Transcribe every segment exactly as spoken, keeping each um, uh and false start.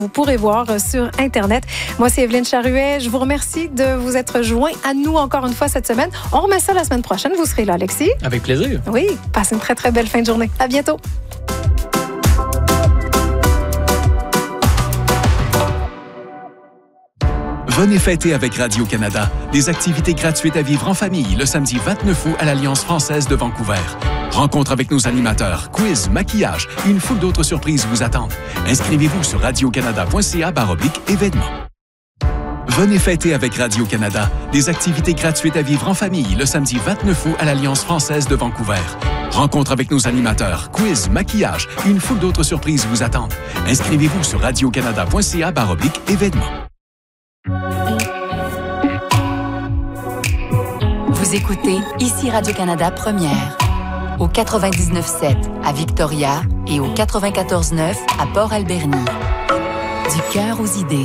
Vous pourrez voir sur Internet. Moi, c'est Evelyne Charuet. Je vous remercie de vous être joint à nous encore une fois cette semaine. On remet ça la semaine prochaine. Vous serez là, Alexis. Avec plaisir. Oui, passez une très, très belle fin de journée. À bientôt. Venez fêter avec Radio-Canada. Des activités gratuites à vivre en famille le samedi vingt-neuf août à l'Alliance française de Vancouver. Rencontre avec nos animateurs, quiz, maquillage et une foule d'autres surprises vous attendent. Inscrivez-vous sur radiocanada.ca baroblique événements. Venez fêter avec Radio-Canada. Des activités gratuites à vivre en famille le samedi vingt-neuf août à l'Alliance française de Vancouver. Rencontre avec nos animateurs, quiz, maquillage et une foule d'autres surprises vous attendent. Inscrivez-vous sur radiocanada.ca baroblique événements. Vous écoutez ici Radio-Canada Première. Au quatre-vingt-dix-neuf sept à Victoria et au quatre-vingt-quatorze neuf à Port-Alberni. Du cœur aux idées.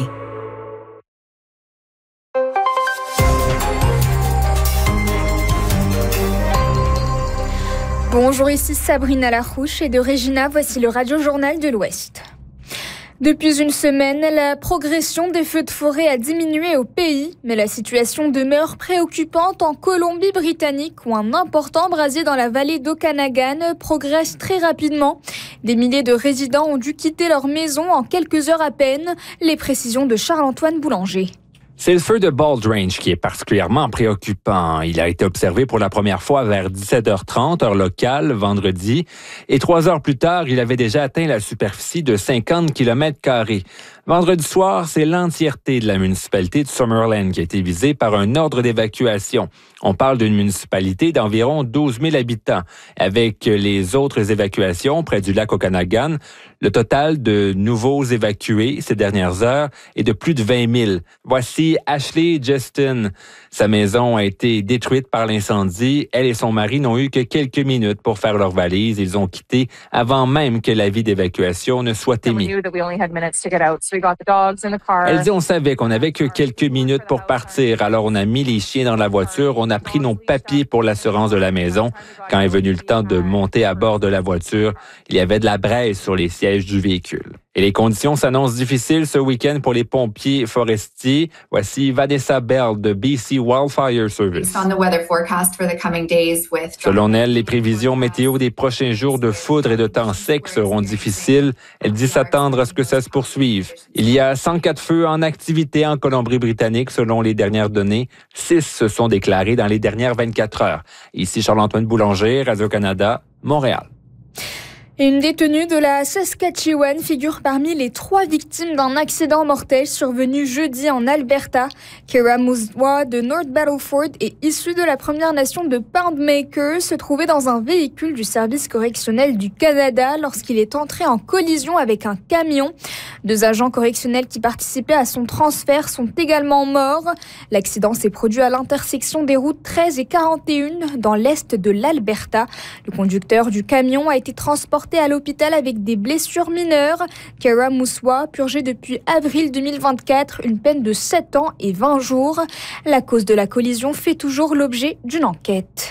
Bonjour, ici Sabrina Larouche et de Regina, voici le Radio-Journal de l'Ouest. Depuis une semaine, la progression des feux de forêt a diminué au pays, mais la situation demeure préoccupante en Colombie-Britannique où un important brasier dans la vallée d'Okanagan progresse très rapidement. Des milliers de résidents ont dû quitter leur maison en quelques heures à peine. Les précisions de Charles-Antoine Boulanger. C'est le feu de Bald Range qui est particulièrement préoccupant. Il a été observé pour la première fois vers dix-sept heures trente, heure locale, vendredi. Et trois heures plus tard, il avait déjà atteint la superficie de cinquante kilomètres carrés. Vendredi soir, c'est l'entièreté de la municipalité de Summerland qui a été visée par un ordre d'évacuation. On parle d'une municipalité d'environ douze mille habitants. Avec les autres évacuations près du lac Okanagan, le total de nouveaux évacués ces dernières heures est de plus de vingt mille. Voici Ashley Justin. Sa maison a été détruite par l'incendie. Elle et son mari n'ont eu que quelques minutes pour faire leurs valises. Ils ont quitté avant même que l'avis d'évacuation ne soit émis. Elle dit, on savait qu'on n'avait que quelques minutes pour partir. Alors, on a mis les chiens dans la voiture. On a pris nos papiers pour l'assurance de la maison. Quand est venu le temps de monter à bord de la voiture, il y avait de la braise sur les sièges du véhicule. Et les conditions s'annoncent difficiles ce week-end pour les pompiers forestiers. Voici Vanessa Bell de B C Wildfire Service. Selon elle, les prévisions météo des prochains jours de foudre et de temps sec seront difficiles. Elle dit s'attendre à ce que ça se poursuive. Il y a cent quatre feux en activité en Colombie-Britannique selon les dernières données. Six se sont déclarés dans les dernières vingt-quatre heures. Ici Charles-Antoine Boulanger, Radio-Canada, Montréal. Et une détenue de la Saskatchewan figure parmi les trois victimes d'un accident mortel survenu jeudi en Alberta. Kara Muswa de North Battleford est issue de la Première Nation de Poundmaker, se trouvait dans un véhicule du service correctionnel du Canada lorsqu'il est entré en collision avec un camion. Deux agents correctionnels qui participaient à son transfert sont également morts. L'accident s'est produit à l'intersection des routes treize et quarante et un dans l'est de l'Alberta. Le conducteur du camion a été transporté à l'hôpital avec des blessures mineures. Kara Muswa purgeait depuis avril deux mille vingt-quatre une peine de sept ans et vingt jours. La cause de la collision fait toujours l'objet d'une enquête.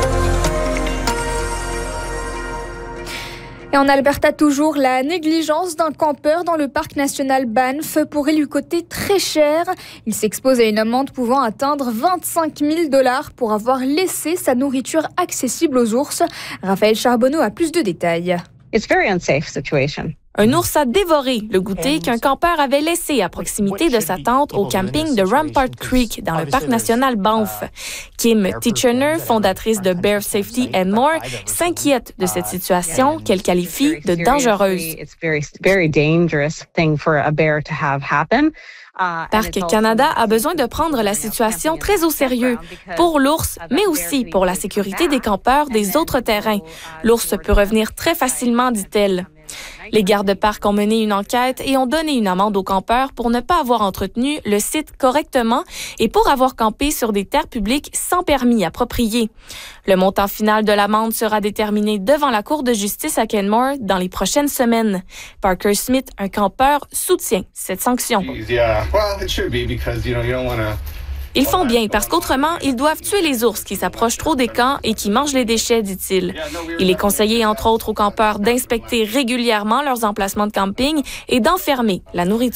Et en Alberta toujours, la négligence d'un campeur dans le parc national Banff pourrait lui coûter très cher. Il s'expose à une amende pouvant atteindre vingt-cinq mille dollars pour avoir laissé sa nourriture accessible aux ours. Raphaël Charbonneau a plus de détails. It's a very unsafe situation. Un ours a dévoré le goûter qu'un campeur avait laissé à proximité de sa tente au camping de Rampart Creek dans le parc national Banff. Kim Titchener, fondatrice de Bear Safety and More, s'inquiète de cette situation qu'elle qualifie de dangereuse. Parc Canada a besoin de prendre la situation très au sérieux pour l'ours, mais aussi pour la sécurité des campeurs des autres terrains. L'ours peut revenir très facilement, dit-elle. Les gardes-parcs ont mené une enquête et ont donné une amende aux campeurs pour ne pas avoir entretenu le site correctement et pour avoir campé sur des terres publiques sans permis approprié. Le montant final de l'amende sera déterminé devant la Cour de justice à Kenmore dans les prochaines semaines. Parker Smith, un campeur, soutient cette sanction. Ils font bien parce qu'autrement, ils doivent tuer les ours qui s'approchent trop des camps et qui mangent les déchets, dit-il. Il est conseillé, entre autres, aux campeurs d'inspecter régulièrement leurs emplacements de camping et d'enfermer la nourriture.